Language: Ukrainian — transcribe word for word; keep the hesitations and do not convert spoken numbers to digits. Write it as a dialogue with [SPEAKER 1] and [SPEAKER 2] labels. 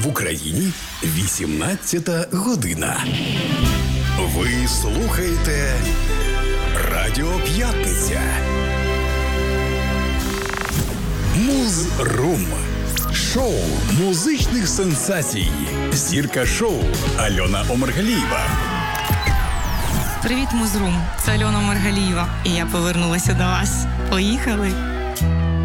[SPEAKER 1] В Україні вісімнадцята година. Ви слухаєте Радіо П'ятниця. Муз-рум. Шоу музичних сенсацій. Зірка шоу Альона Омаргалієва.
[SPEAKER 2] Привіт, Муз-рум. Це Альона Омаргалієва. І я повернулася до вас. Поїхали.